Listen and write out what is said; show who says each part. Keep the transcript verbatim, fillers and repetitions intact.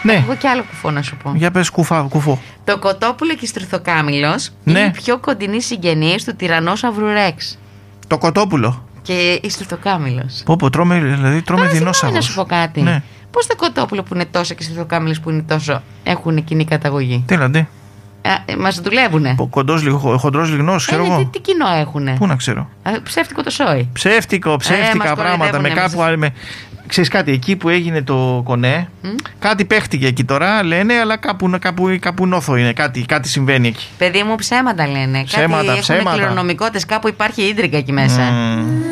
Speaker 1: Ναι.
Speaker 2: Εγώ κι άλλο κουφό να σου πω.
Speaker 1: Για πες κουφά, κουφό.
Speaker 2: Το κοτόπουλο και η στριθοκάμιλος
Speaker 1: Ναι.
Speaker 2: είναι οι πιο κοντινοί συγγενείς του τυραννόσαυρου Ρεξ.
Speaker 1: Το κοτόπουλο.
Speaker 2: Και η στριθοκάμιλος.
Speaker 1: Πω πω, τρώμε, δηλαδή τρώμε
Speaker 2: Τώρα συγγνώμη
Speaker 1: δεινόσαυρους.
Speaker 2: να σου πω κάτι.
Speaker 1: Ναι.
Speaker 2: Πώς το κοτόπουλο που είναι τόσο και οι στριθοκάμιλες που είναι τόσο έχουν κοινή καταγωγή.
Speaker 1: Τι λένε.
Speaker 2: Ε, μας δουλεύουνε.
Speaker 1: Κοντός, χοντρός λιγνός, ξέρω
Speaker 2: Ε,
Speaker 1: εγώ.
Speaker 2: τι, τι κοινό έχουνε.
Speaker 1: Πού να ξέρω.
Speaker 2: Ε, ψεύτικο το σόι.
Speaker 1: Ψεύτικο, ψεύτικα
Speaker 2: μας
Speaker 1: πράγματα. Με
Speaker 2: κοροϊδεύουνε
Speaker 1: κάπου. Με... Ξέρεις κάτι, εκεί που έγινε το κονέ,
Speaker 2: Mm?
Speaker 1: κάτι παίχτηκε εκεί τώρα, λένε, αλλά κάπου, κάπου, κάπου νόθο είναι. Κάτι, κάτι συμβαίνει εκεί.
Speaker 2: Παιδί μου, ψέματα λένε.
Speaker 1: Ψέματα,
Speaker 2: κάτι
Speaker 1: ψέματα.
Speaker 2: Έχουν κληρονομικότητες, κάπου υπάρχει ίντρικα εκεί μέσα.
Speaker 1: Mm.